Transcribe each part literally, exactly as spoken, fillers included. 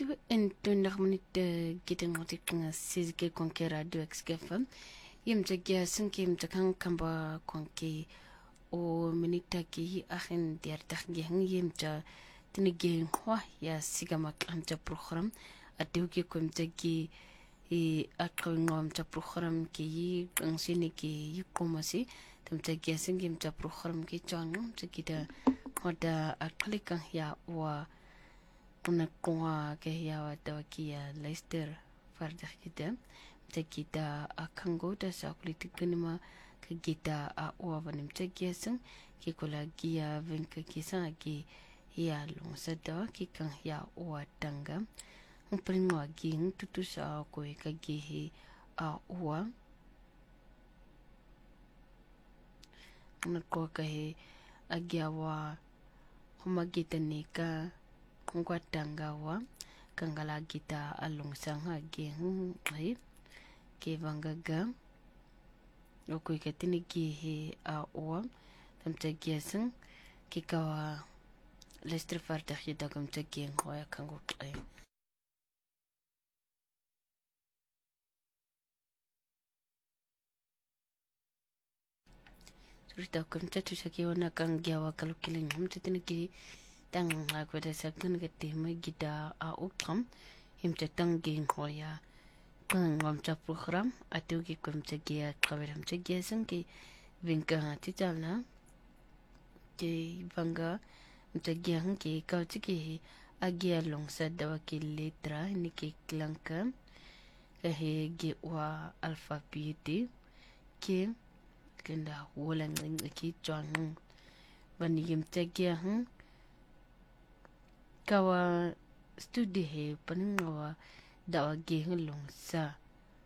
tu en twintig minute giting ngotik nga sizike konke radio xgfm yim jagia sinke yim jakan kamba konke o minita ki akhin diar takhgi hang yim ja tinige hwa ya sigama kanta program atu ki kum jagi i akawingom ta program ki yi ngansini ki yi komasi tam jagia sinke yim ta program ki chang jagida hoda aklikan ya wa una koa ke ya wata kia Leicester fardah kita kita akan goda sa politik kenima ke kita a wanim tegiasang ki kola gia venka kisa ki ya long sada ki kan ya wa tanga un primo aging tutu sa ko ka gi a wa una ko ka he agyawa humagita nika kungwa tangawa kangala kita along sanga geng ai ke vangaga oko ikatini ki he a o tam tagiasang ki kawa Leicester fardah yida kam tagien hoya kango ai surita kam tatu sakiwana kang gyawa kalukiling hum titini ki tang aku dah sakun kete mai gida a ukam him tetang ging hoya kang ngam cha program atu ki kum chagia kaveram chagia sang ki vinka ti chalna ke banga chagia hang ki ka chiki agia long sa dawa ki letra ni ki klanka he ge wa alphabet ke kenda wolang ki chang bani yim chagia hang kawa studi he paningawa dawa geheng long sa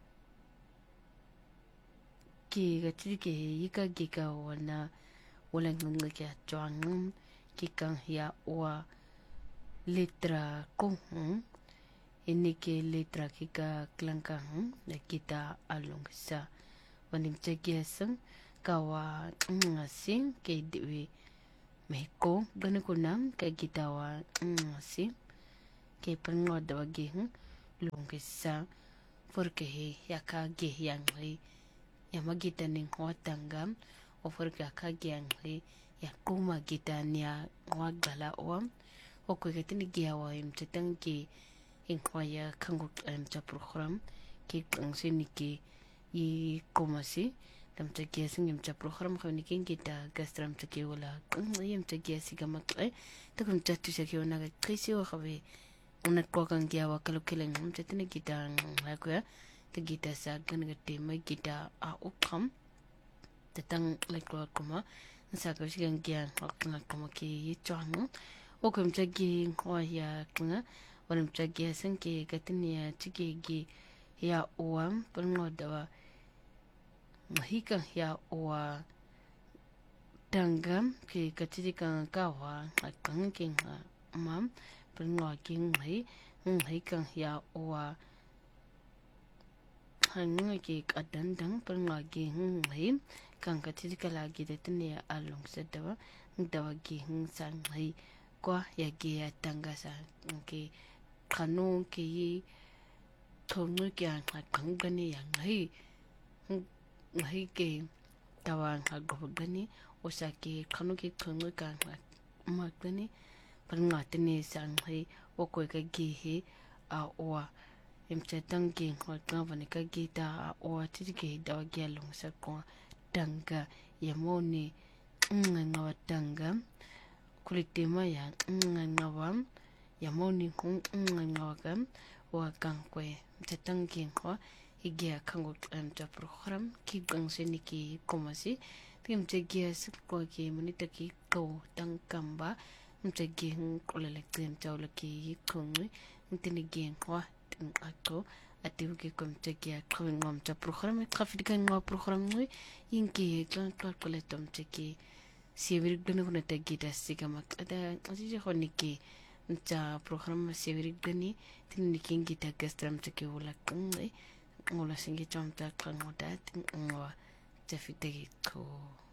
ki gati ke yika gika wana wala ngunga kya chwang ki kang ya wa letra ko ini ke letra ki ka klangka na kita along sa wanim chagiasang kawa ngasing ke diwi Mexico gana kunam kay gitawa si kay pangod wagi lungkisa porque he yaka ge yang he yamagita ning hotangam o porque yaka ge yang he yakuma gita nia wagala om o ko getini giawa im tetang ki in hoya kango am cha program ki kangsini ki i komasi tam tagia singim cha program khawni king kita gastram tagia wala yim tagia sigama ai takum chatu sakio na krisi wa khawe una ko kan gia wa kalu keleng hum tetene kita ngakwa te kita sa gan gate mai kita a ukam tetang lekwa kuma sa ko sigan gia ngakna kuma ki chang o kum tagi wa ya kunga walim tagia sangke gatini chigi gi ya uam pengodawa hika ya wa tangam ki katiri kan kawa akang king mam pengwa king hai hika ya wa hang ki kadandang pengwa king hai kan katiri kala gi detne along sedawa dawa gi sang hai kwa ya gi tanga sa ki kanu ki thonu kya kang gani yang hai ngai ke tawang agogani osaki kanuki kungu ka magani pangmatini sanghai okoi ka gihi a oa imchetang gi ngotna vani ka gita a oa tiki dawa gyalong sa ko tanga yamoni ngawa tanga kulitima ya ngawa yamoni kung ngawa kam wa kangkwe mchetang gi ngwa igia kango am ta program ki gangseni ki komasi tim tegia sikko ki munita ki ko tang kamba mtegi kolele tem tawla ki kongi ntini gen kwa tin ato atu ki kom tegia kawingom ta program trafika ngwa program ngui inki klan klan koletom teki sivir gnu kuna tegi da sigama ada asije honiki nta program sivir gni tin nikingi ta gastram teki wala kongi ngola singi chomta kangodat ngwa tafitegi ko